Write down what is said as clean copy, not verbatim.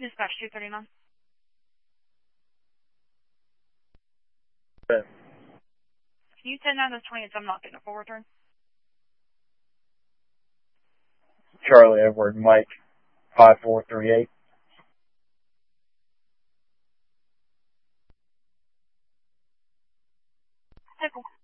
Dispatch 239. Okay. Can you 10-9 those 20s? I'm not getting a full return. Charlie Edward Mike 5438. Pickle.